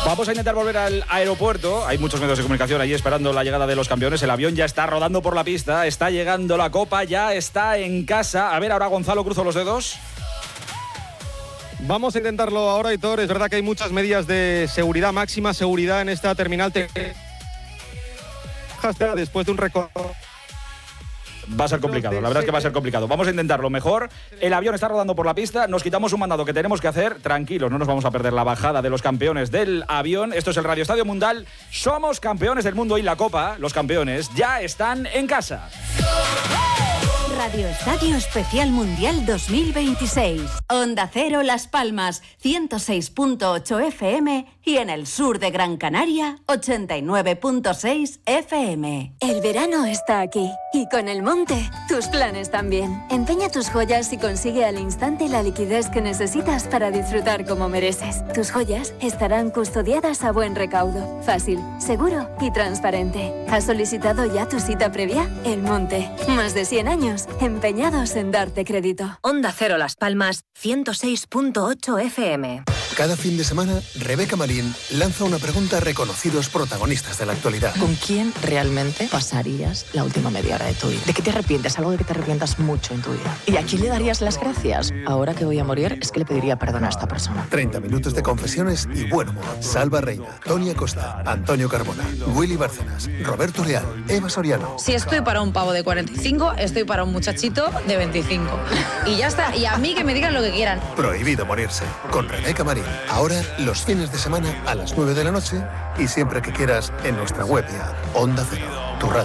Vamos a intentar volver al aeropuerto. Hay muchos medios de comunicación allí esperando la llegada de los campeones. El avión ya está rodando por la pista. Está llegando la copa, ya está en casa. A ver, ahora Gonzalo, cruzo los dedos. Vamos a intentarlo ahora, Aitor. Es verdad que hay muchas medidas de seguridad, máxima seguridad en esta terminal. Después de un recorrido. Va a ser complicado, la verdad es que va a ser complicado. Vamos a intentarlo mejor. El avión está rodando por la pista. Nos quitamos un mandado que tenemos que hacer. Tranquilos, no nos vamos a perder la bajada de los campeones del avión. Esto es el Radio Estadio Mundial. Somos campeones del mundo y la copa, los campeones, ya están en casa. Radio Estadio Especial Mundial 2026. Onda Cero Las Palmas, 106.8 FM y en el sur de Gran Canaria, 89.6 FM. El verano está aquí y con el monte, tus planes también. Empeña tus joyas y consigue al instante la liquidez que necesitas para disfrutar como mereces. Tus joyas estarán custodiadas a buen recaudo, fácil, seguro y transparente. ¿Has solicitado ya tu cita previa? El monte, más de 100 años empeñados en darte crédito. Onda Cero Las Palmas, 106.8 FM. Cada fin de semana, Rebeca Marín lanza una pregunta a reconocidos protagonistas de la actualidad. ¿Con quién realmente pasarías la última media hora de tu vida? ¿De qué te arrepientes? Algo de que te arrepientas mucho en tu vida. ¿Y a quién le darías las gracias? Ahora que voy a morir, es que le pediría perdón a esta persona. 30 minutos de confesiones y buen humor. Salva Reina, Tony Acosta, Antonio Carbona, Willy Bárcenas, Roberto Leal, Eva Soriano. Si estoy para un pavo de 45, estoy para un muchachito de 25. Y ya está. Y a mí que me digan lo que quieran. Prohibido morirse. Con Rebeca Marín. Ahora, los fines de semana a las 9 de la noche y siempre que quieras en nuestra web y app. Onda Cero, tu radio.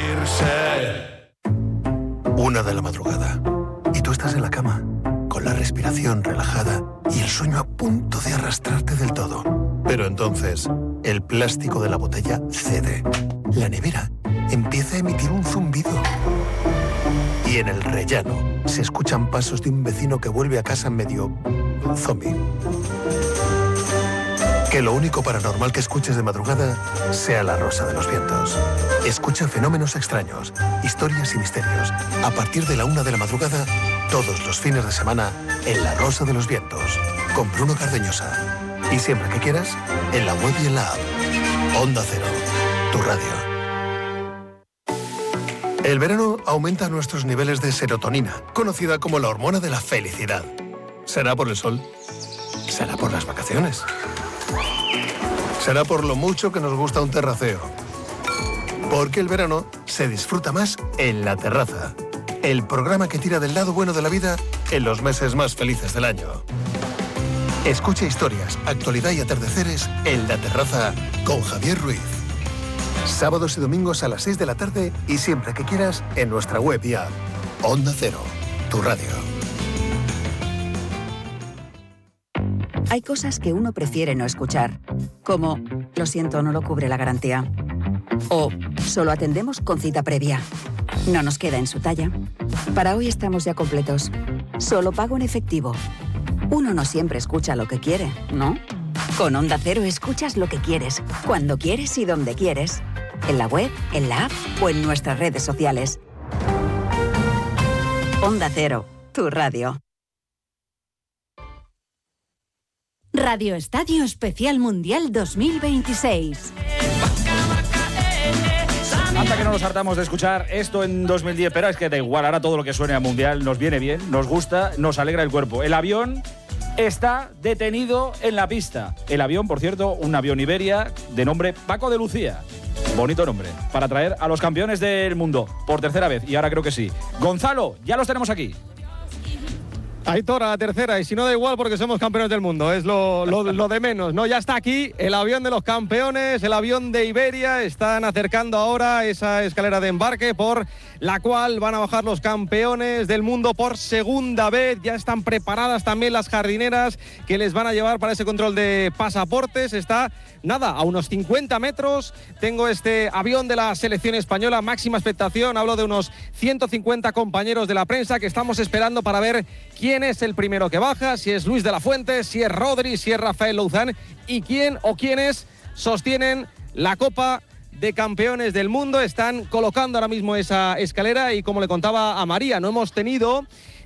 1 de la madrugada. Y tú estás en la cama, con la respiración relajada y el sueño a punto de arrastrarte del todo. Pero entonces, el plástico de la botella cede. La nevera empieza a emitir un zumbido. Y en el rellano se escuchan pasos de un vecino que vuelve a casa medio zombie. Que lo único paranormal que escuches de madrugada sea La Rosa de los Vientos. Escucha fenómenos extraños, historias y misterios. A partir de la 1 de la madrugada, todos los fines de semana, en La Rosa de los Vientos, con Bruno Cardeñosa. Y siempre que quieras, en la web y en la app. Onda Cero, tu radio. El verano aumenta nuestros niveles de serotonina, conocida como la hormona de la felicidad. ¿Será por el sol? ¿Será por las vacaciones? ¿Será por lo mucho que nos gusta un terraceo? Porque el verano se disfruta más en La Terraza, el programa que tira del lado bueno de la vida en los meses más felices del año. Escucha historias, actualidad y atardeceres en La Terraza con Javier Ruiz. Sábados y domingos a las 6 de la tarde y siempre que quieras en nuestra web y app. Onda Cero, tu radio. Hay cosas que uno prefiere no escuchar, como lo siento, no lo cubre la garantía. O solo atendemos con cita previa. No nos queda en su talla. Para hoy estamos ya completos. Solo pago en efectivo. Uno no siempre escucha lo que quiere, ¿no? Con Onda Cero escuchas lo que quieres, cuando quieres y donde quieres. En la web, en la app o en nuestras redes sociales. Onda Cero, tu radio. Radio Estadio Especial Mundial 2026. Hasta que no nos hartamos de escuchar esto en 2010, pero es que da igual, ahora todo lo que suene a Mundial nos viene bien, nos gusta, nos alegra el cuerpo. El avión está detenido en la pista. El avión, por cierto, un avión Iberia de nombre Paco de Lucía. Bonito nombre, para traer a los campeones del mundo por tercera vez, y ahora creo que sí. Gonzalo, ya los tenemos aquí. Aitor, a la tercera, y si no da igual porque somos campeones del mundo, es lo de menos, ¿no? Ya está aquí el avión de los campeones, el avión de Iberia, están acercando ahora esa escalera de embarque por la cual van a bajar los campeones del mundo por segunda vez. Ya están preparadas también las jardineras que les van a llevar para ese control de pasaportes. Está, nada, a unos 50 metros. Tengo este avión de la selección española, máxima expectación. Hablo de unos 150 compañeros de la prensa que estamos esperando para ver quién es el primero que baja, si es Luis de la Fuente, si es Rodri, si es Rafael Louzán y quién o quiénes sostienen la Copa de campeones del mundo. Están colocando ahora mismo esa escalera y, como le contaba a María, no hemos tenido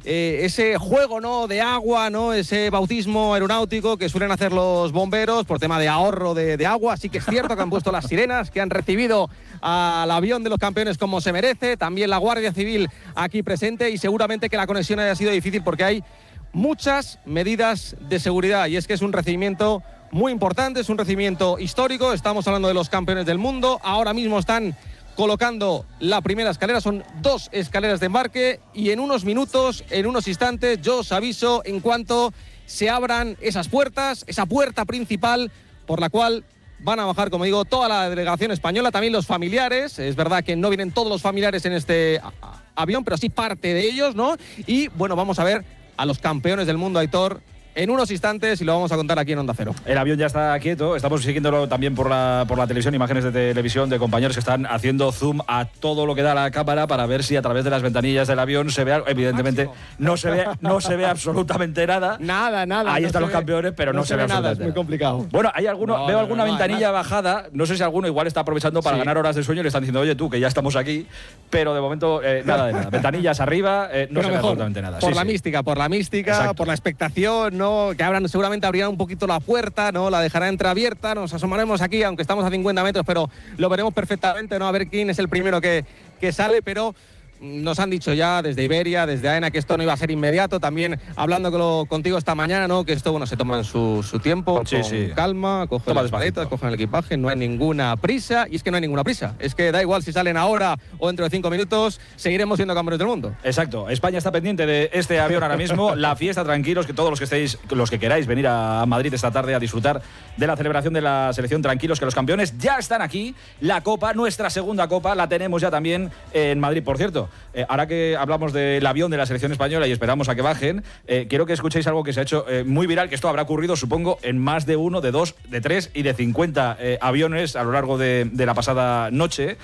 ese juego, ¿no?, de agua, ¿no?, ese bautismo aeronáutico que suelen hacer los bomberos por tema de ahorro de agua. Así que es cierto que han puesto las sirenas, que han recibido al avión de los campeones como se merece. También la Guardia Civil aquí presente, y seguramente que la conexión haya sido difícil porque hay muchas medidas de seguridad, y es que es un recibimiento muy importante, es un recibimiento histórico. Estamos hablando de los campeones del mundo. Ahora mismo están colocando la primera escalera, son 2 escaleras de embarque, y en unos minutos, en unos instantes, yo os aviso en cuanto se abran esas puertas, esa puerta principal por la cual van a bajar, como digo, toda la delegación española, también los familiares. Es verdad que no vienen todos los familiares en este avión, pero sí parte de ellos, ¿no? Y bueno, vamos a ver a los campeones del mundo, Aitor, en unos instantes, y lo vamos a contar aquí en Onda Cero. El avión ya está quieto, estamos siguiéndolo también por la televisión, imágenes de televisión de compañeros que están haciendo zoom a todo lo que da la cámara para ver si a través de las ventanillas del avión se ve algo. Evidentemente no se ve absolutamente nada. Nada. Ahí están los campeones, pero no se ve nada, absolutamente es muy complicado. Bueno, hay alguno, veo alguna ventanilla bajada, no sé si alguno igual está aprovechando para ganar horas de sueño y le están diciendo, oye tú, que ya estamos aquí, pero de momento nada de nada. Ventanillas arriba, no se ve absolutamente nada. Por la mística, Exacto. por la expectación, ¿no?, que abran, seguramente abrirán un poquito la puerta, ¿no?, la dejará entreabierta, nos asomaremos aquí, aunque estamos a 50 metros, pero lo veremos perfectamente, ¿no?, a ver quién es el primero que sale. Pero nos han dicho ya desde Iberia, desde AENA, que esto no iba a ser inmediato. También hablando contigo esta mañana, ¿no?, que esto, bueno, se toma en su tiempo, con calma, cogen las maletas, cogen el equipaje, no hay ninguna prisa. Y es que no hay ninguna prisa, es que da igual si salen ahora o dentro de 5 minutos, seguiremos siendo campeones del mundo. Exacto, España está pendiente de este avión ahora mismo. La fiesta, tranquilos, que todos los que queráis venir a Madrid esta tarde a disfrutar de la celebración de la selección, tranquilos, que los campeones ya están aquí. La Copa, nuestra segunda Copa, la tenemos ya también en Madrid, por cierto. Ahora que hablamos del avión de la selección española y esperamos a que bajen, quiero que escuchéis algo que se ha hecho muy viral, que esto habrá ocurrido, supongo, en más de 1, de 2, de 3 y de 50 aviones a lo largo de la pasada noche.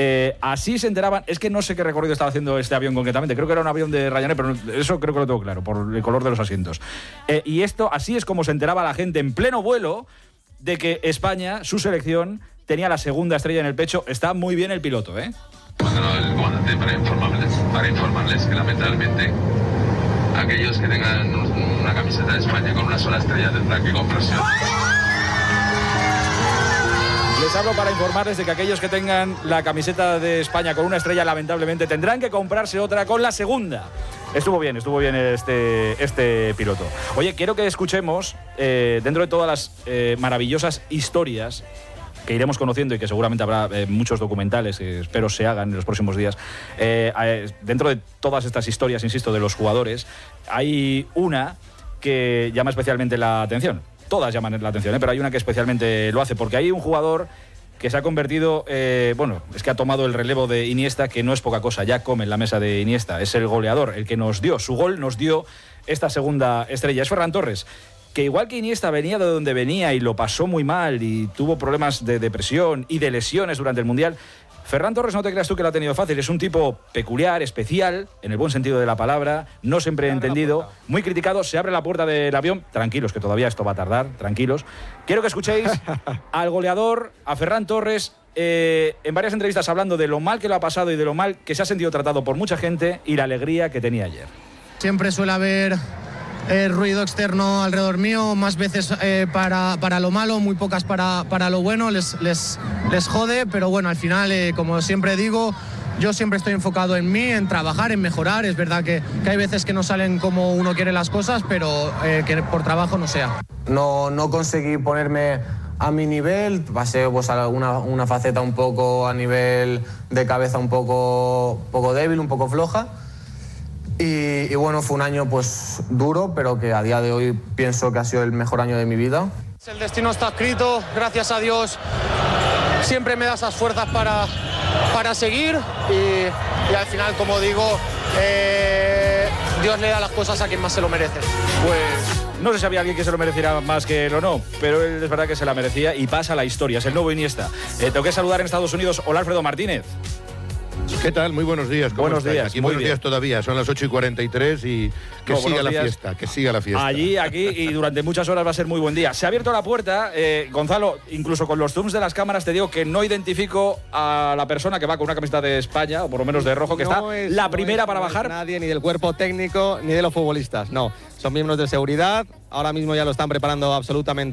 Así se enteraban, es que no sé qué recorrido estaba haciendo este avión concretamente, creo que era un avión de Ryanair, pero eso creo que lo tengo claro, por el color de los asientos. Y esto, así es como se enteraba la gente en pleno vuelo de que España, su selección, tenía la segunda estrella en el pecho. Está muy bien el piloto, ¿eh? El comandante para informarles que lamentablemente aquellos que tengan una camiseta de España con una sola estrella tendrán que comprarse. Les hablo para informarles de que aquellos que tengan la camiseta de España con una estrella, lamentablemente tendrán que comprarse otra con la segunda. Estuvo bien este piloto. Oye, quiero que escuchemos, dentro de todas las maravillosas historias que iremos conociendo y que seguramente habrá muchos documentales que espero se hagan en los próximos días. Dentro de todas estas historias, insisto, de los jugadores, hay una que llama especialmente la atención. Todas llaman la atención, pero hay una que especialmente lo hace, porque hay un jugador que se ha convertido, es que ha tomado el relevo de Iniesta, que no es poca cosa, ya come en la mesa de Iniesta. Es el goleador, el que nos dio, su gol nos dio esta segunda estrella. Es Ferran Torres, que igual que Iniesta venía de donde venía y lo pasó muy mal y tuvo problemas de depresión y de lesiones durante el Mundial, Ferran Torres, no te creas tú que lo ha tenido fácil. Es un tipo peculiar, especial, en el buen sentido de la palabra, no siempre entendido, muy criticado. Se abre la puerta del avión. Tranquilos, que todavía esto va a tardar, tranquilos. Quiero que escuchéis al goleador, a Ferran Torres, en varias entrevistas hablando de lo mal que lo ha pasado y de lo mal que se ha sentido tratado por mucha gente y la alegría que tenía ayer. Siempre suele haber ruido externo alrededor mío, más veces para lo malo, muy pocas para lo bueno, les jode, pero bueno, al final, como siempre digo, yo siempre estoy enfocado en mí, en trabajar, en mejorar. Es verdad que hay veces que no salen como uno quiere las cosas, pero que por trabajo no sea. No conseguí ponerme a mi nivel, pasé pues a una faceta un poco a nivel de cabeza un poco débil, un poco floja. Y bueno, fue un año pues duro, pero que a día de hoy pienso que ha sido el mejor año de mi vida. El destino está escrito, gracias a Dios siempre me da esas fuerzas para seguir y al final, como digo, Dios le da las cosas a quien más se lo merece. Pues no sé si había alguien que se lo mereciera más que él o no, pero él es verdad que se la merecía y pasa a la historia, es el nuevo Iniesta. Tengo que saludar en Estados Unidos. Hola, Alfredo Martínez. ¿Qué tal? Muy buenos días. ¿Cómo Buenos estáis? días, Aquí muy buenos bien. días todavía, son las 8:43 y que siga la fiesta, que siga la fiesta. Allí, aquí y durante muchas horas va a ser muy buen día. Se ha abierto la puerta, Gonzalo, incluso con los zooms de las cámaras te digo que no identifico a la persona que va con una camiseta de España, o por lo menos de rojo, que está la primera para bajar. Nadie, ni del cuerpo técnico, ni de los futbolistas, no. Son miembros de seguridad, ahora mismo ya lo están preparando absolutamente